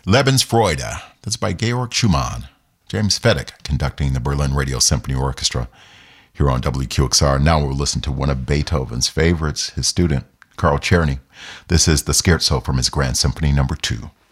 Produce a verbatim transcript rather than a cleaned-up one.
Lebensfreude. That's by Georg Schumann. James Fedek conducting the Berlin Radio Symphony Orchestra here on W Q X R. Now we'll listen to one of Beethoven's favorites, his student, Carl Czerny. This is the Scherzo from his Grand Symphony Number two.